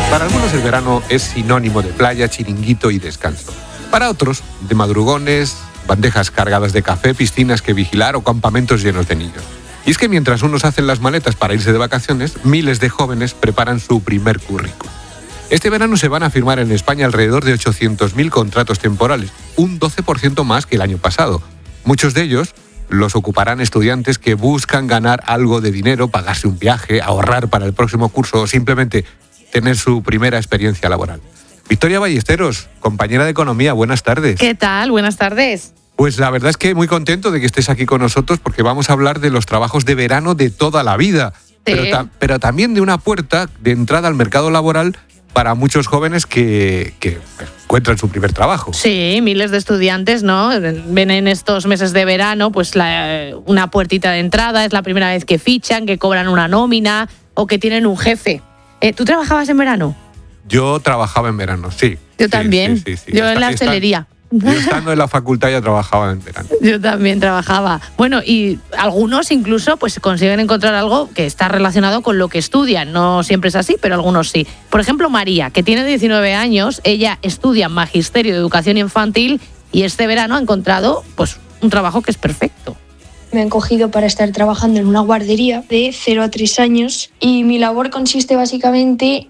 Para algunos el verano es sinónimo de playa, chiringuito y descanso. Para otros, de madrugones, bandejas cargadas de café, piscinas que vigilar o campamentos llenos de niños. Y es que mientras unos hacen las maletas para irse de vacaciones, miles de jóvenes preparan su primer currículum. Este verano se van a firmar en España alrededor de 800.000 contratos temporales, un 12% más que el año pasado. Muchos de ellos los ocuparán estudiantes que buscan ganar algo de dinero, pagarse un viaje, ahorrar para el próximo curso o simplemente tener su primera experiencia laboral. Victoria Ballesteros, compañera de Economía, buenas tardes. ¿Qué tal? Buenas tardes. Pues la verdad es que muy contento de que estés aquí con nosotros porque vamos a hablar de los trabajos de verano de toda la vida, sí. pero también de una puerta de entrada al mercado laboral para muchos jóvenes que encuentran su primer trabajo. Sí, miles de estudiantes, ¿no? Ven en estos meses de verano pues una puertita de entrada, es la primera vez que fichan, que cobran una nómina o que tienen un jefe. ¿Tú trabajabas en verano? Yo trabajaba en verano, sí. Yo también. Sí. Yo en la hostelería. Yo estando en la facultad ya trabajaba en verano. Yo también trabajaba. Bueno, y algunos incluso pues consiguen encontrar algo que está relacionado con lo que estudian. No siempre es así, pero algunos sí. Por ejemplo, María, que tiene 19 años, ella estudia Magisterio de Educación Infantil y este verano ha encontrado pues un trabajo que es perfecto. Me han cogido para estar trabajando en una guardería de 0 a 3 años y mi labor consiste básicamente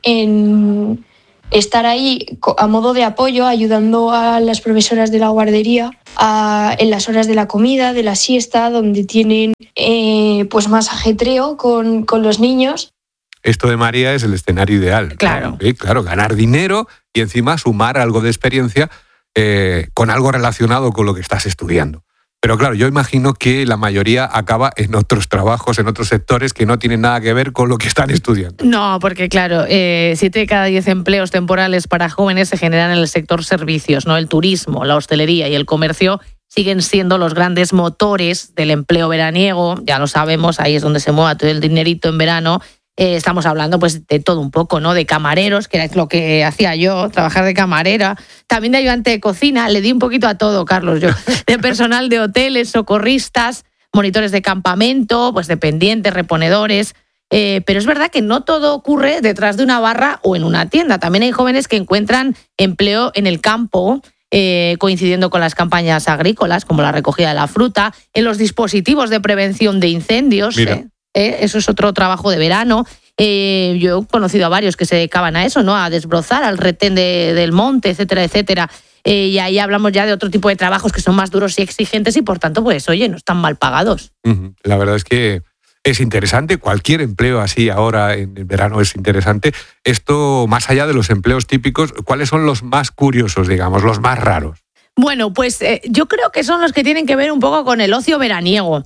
en estar ahí a modo de apoyo, ayudando a las profesoras de la guardería en las horas de la comida, de la siesta, donde tienen pues más ajetreo con los niños. Esto de María es el escenario ideal. Claro. Claro, ganar dinero y encima sumar algo de experiencia con algo relacionado con lo que estás estudiando. Pero claro, yo imagino que la mayoría acaba en otros trabajos, en otros sectores que no tienen nada que ver con lo que están estudiando. No, porque claro, 7 de cada 10 empleos temporales para jóvenes se generan en el sector servicios, ¿no? El turismo, la hostelería y el comercio siguen siendo los grandes motores del empleo veraniego. Ya lo sabemos, ahí es donde se mueve todo el dinerito en verano. Estamos hablando pues de todo un poco, ¿no? De camareros, que era lo que hacía yo, trabajar de camarera, también de ayudante de cocina, le di un poquito a todo, Carlos, yo, de personal de hoteles, socorristas, monitores de campamento, pues dependientes, reponedores, pero es verdad que no todo ocurre detrás de una barra o en una tienda, también hay jóvenes que encuentran empleo en el campo, coincidiendo con las campañas agrícolas, como la recogida de la fruta, en los dispositivos de prevención de incendios. Eso es otro trabajo de verano. Yo he conocido a varios que se dedicaban a eso, ¿no? A desbrozar, al retén del monte, etcétera, etcétera. Y ahí hablamos ya de otro tipo de trabajos que son más duros y exigentes y, por tanto, pues, oye, no están mal pagados. La verdad es que es interesante. Cualquier empleo así ahora en el verano es interesante. Esto, más allá de los empleos típicos, ¿cuáles son los más curiosos, digamos, los más raros? Bueno, pues yo creo que son los que tienen que ver un poco con el ocio veraniego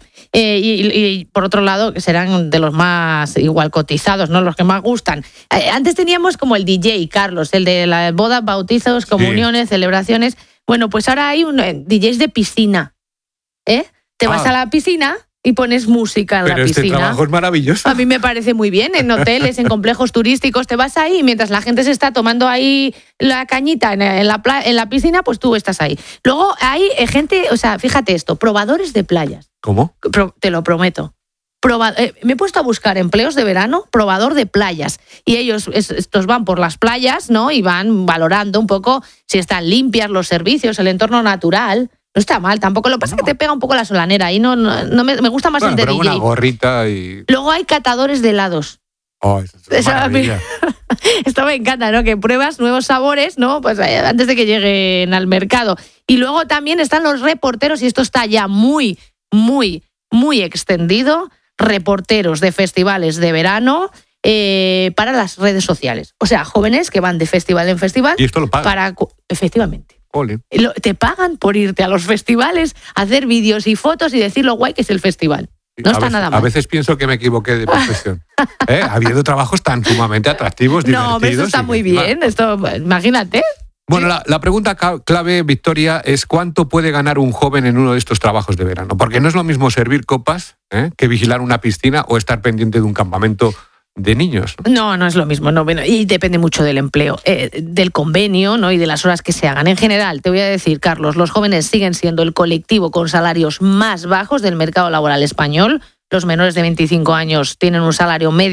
y por otro lado que serán de los más igual cotizados, ¿no? Los que más gustan. Antes teníamos como el DJ, Carlos, el de las bodas, bautizos, comuniones, celebraciones. Bueno, pues ahora hay DJs de piscina. Te vas a la piscina y pones música en la piscina. Pero este trabajo es maravilloso. A mí me parece muy bien, en hoteles, en complejos turísticos, te vas ahí y mientras la gente se está tomando ahí la cañita en la piscina, pues tú estás ahí. Luego hay gente, o sea, fíjate esto, probadores de playas. ¿Cómo? Te lo prometo. Me he puesto a buscar empleos de verano, probador de playas. Y estos van por las playas, ¿no? Y van valorando un poco si están limpias los servicios, el entorno natural. No está mal, tampoco. Lo que pasa es que te pega un poco la solanera. Ahí no me gusta más el de pero DJ. Una gorrita y... Luego hay catadores de helados. Oh, eso es una maravilla. Esto me encanta, ¿no? Que pruebas nuevos sabores, ¿no? Pues antes de que lleguen al mercado. Y luego también están los reporteros, y esto está ya muy, muy, muy extendido. Reporteros de festivales de verano para las redes sociales. O sea, jóvenes que van de festival en festival. ¿Y esto lo pagan? Efectivamente. Ole. Te pagan por irte a los festivales, hacer vídeos y fotos y decir lo guay que es el festival. No está nada mal. A veces pienso que me equivoqué de profesión. Habiendo trabajos tan sumamente atractivos, divertidos. No, eso está muy bien. Esto, imagínate. Bueno, la pregunta clave, Victoria, es ¿cuánto puede ganar un joven en uno de estos trabajos de verano? Porque no es lo mismo servir copas que vigilar una piscina o estar pendiente de un campamento de niños. No es lo mismo. No, bueno, y depende mucho del empleo, del convenio, ¿no? Y de las horas que se hagan. En general, te voy a decir, Carlos, los jóvenes siguen siendo el colectivo con salarios más bajos del mercado laboral español. Los menores de 25 años tienen un salario medio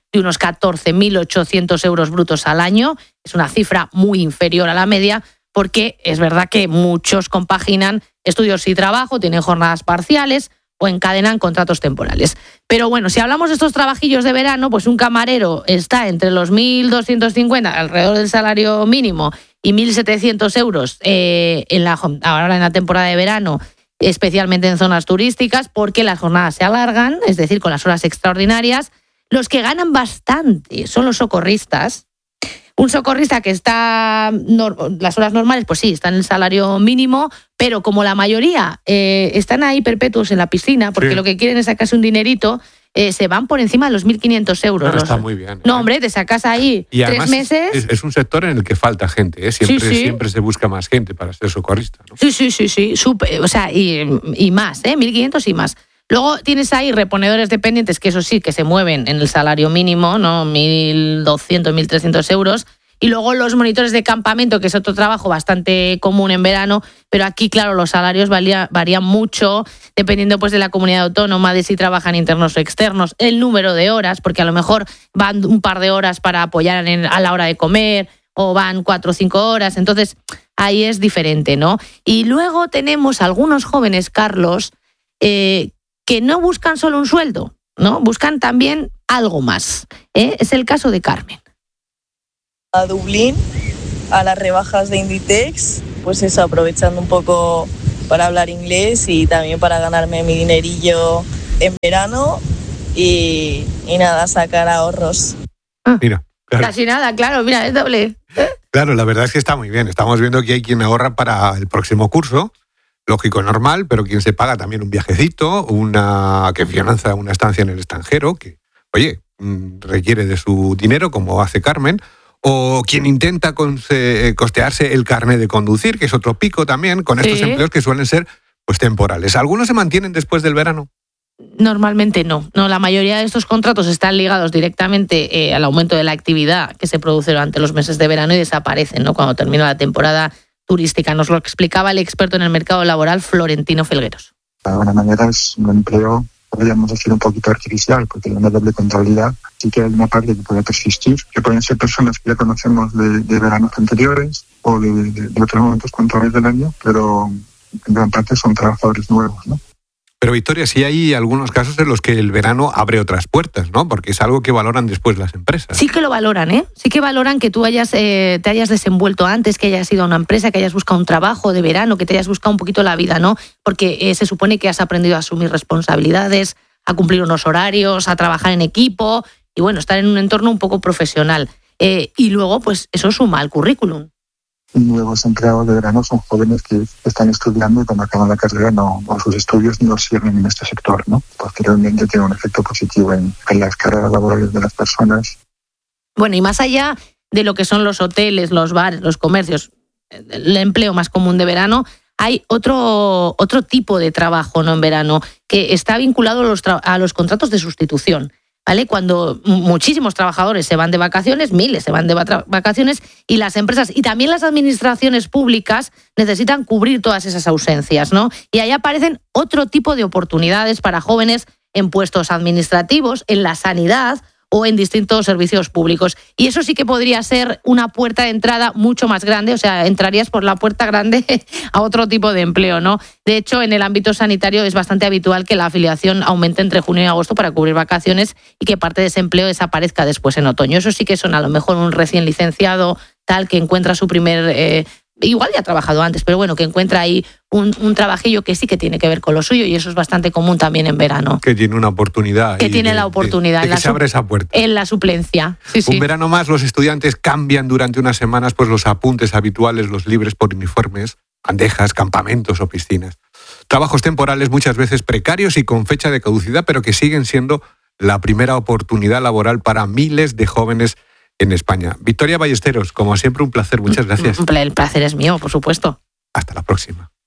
de unos 14.800 euros brutos al año. Es una cifra muy inferior a la media, porque es verdad que muchos compaginan estudios y trabajo, tienen jornadas parciales o encadenan contratos temporales. Pero bueno, si hablamos de estos trabajillos de verano, pues un camarero está entre los 1.250, alrededor del salario mínimo, y 1.700 euros ahora en la temporada de verano, especialmente en zonas turísticas, porque las jornadas se alargan, es decir, con las horas extraordinarias. Los que ganan bastante son los socorristas. Un socorrista que está, las horas normales, pues sí, está en el salario mínimo, pero como la mayoría están ahí perpetuos en la piscina, porque lo que quieren es sacarse un dinerito, se van por encima de los 1.500 euros. Está muy bien. No, hombre, te sacas ahí y 3 meses. Es un sector en el que falta gente, ¿eh? Siempre se busca más gente para ser socorrista, ¿no? Sí. O sea, y más, 1.500 y más. Luego tienes ahí reponedores dependientes, que eso sí, que se mueven en el salario mínimo, ¿no? 1.200, 1.300 euros. Y luego los monitores de campamento, que es otro trabajo bastante común en verano, pero aquí, claro, los salarios varían mucho, dependiendo pues de la comunidad autónoma, de si trabajan internos o externos, el número de horas, porque a lo mejor van un par de horas para apoyar a la hora de comer, o van 4 o 5 horas, entonces ahí es diferente, ¿no? Y luego tenemos algunos jóvenes, Carlos, que no buscan solo un sueldo, ¿no? Buscan también algo más. Es el caso de Carmen. A Dublín, a las rebajas de Inditex, pues eso, aprovechando un poco para hablar inglés y también para ganarme mi dinerillo en verano y nada, sacar ahorros. Mira, claro. Casi nada, claro, mira, es doble. Claro, la verdad es que está muy bien. Estamos viendo que hay quien ahorra para el próximo curso, lógico, normal, pero quien se paga también un viajecito, que financia una estancia en el extranjero, que, oye, requiere de su dinero, como hace Carmen, o quien intenta costearse el carnet de conducir, que es otro pico también, con estos empleos que suelen ser pues temporales. ¿Algunos se mantienen después del verano? Normalmente no. La mayoría de estos contratos están ligados directamente al aumento de la actividad que se produce durante los meses de verano y desaparecen, ¿no?, cuando termina la temporada turística. Nos lo explicaba el experto en el mercado laboral, Florentino Felgueros. De alguna manera es un empleo, podríamos decir, un poquito artificial, porque hay una doble contabilidad. Sí que hay una parte que puede persistir, que pueden ser personas que ya conocemos de veranos anteriores o de otros momentos puntuales del año, pero en gran parte son trabajadores nuevos, ¿no? Pero Victoria, sí hay algunos casos en los que el verano abre otras puertas, ¿no? Porque es algo que valoran después las empresas. Sí que lo valoran, ¿eh? Sí que valoran que tú te hayas desenvuelto antes, que hayas ido a una empresa, que hayas buscado un trabajo de verano, que te hayas buscado un poquito la vida, ¿no? Porque se supone que has aprendido a asumir responsabilidades, a cumplir unos horarios, a trabajar en equipo y, bueno, estar en un entorno un poco profesional. Y luego, pues, eso suma al currículum. Nuevos empleados de verano son jóvenes que están estudiando y cuando acaban la carrera o sus estudios no sirven en este sector, ¿no? Posteriormente tiene un efecto positivo en las carreras laborales de las personas. Bueno, y más allá de lo que son los hoteles, los bares, los comercios, el empleo más común de verano, hay otro tipo de trabajo, ¿no?, en verano, que está vinculado a los contratos de sustitución. ¿Vale? Cuando muchísimos trabajadores se van de vacaciones, miles se van de vacaciones, y las empresas y también las administraciones públicas necesitan cubrir todas esas ausencias, ¿no? Y ahí aparecen otro tipo de oportunidades para jóvenes en puestos administrativos, en la sanidad o en distintos servicios públicos. Y eso sí que podría ser una puerta de entrada mucho más grande, o sea, entrarías por la puerta grande a otro tipo de empleo, ¿no? De hecho, en el ámbito sanitario es bastante habitual que la afiliación aumente entre junio y agosto para cubrir vacaciones y que parte de ese empleo desaparezca después en otoño. Eso sí que son a lo mejor un recién licenciado, tal, que encuentra su primer... igual ya ha trabajado antes, pero bueno, que encuentra ahí un trabajillo que sí que tiene que ver con lo suyo, y eso es bastante común también en verano. Que tiene una oportunidad. Que tiene la oportunidad. De que se abre esa puerta. En la suplencia. Sí. Un verano más, los estudiantes cambian durante unas semanas pues los apuntes habituales, los libres por uniformes, bandejas, campamentos o piscinas. Trabajos temporales muchas veces precarios y con fecha de caducidad, pero que siguen siendo la primera oportunidad laboral para miles de jóvenes en España. Victoria Ballesteros, como siempre, un placer. Muchas gracias. El placer es mío, por supuesto. Hasta la próxima.